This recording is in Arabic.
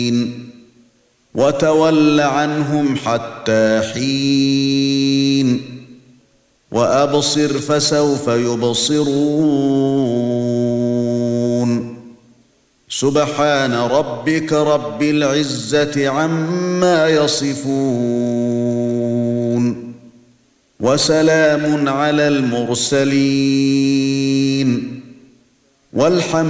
وتول عنهم حتى حين وأبصر فسوف يبصرون سبحان ربك رب العزة عما يصفون وسلام على المرسلين والحمد